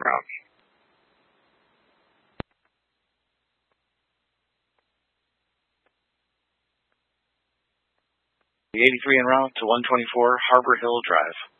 route. The 83 en route to 124 Harbor Hill Drive.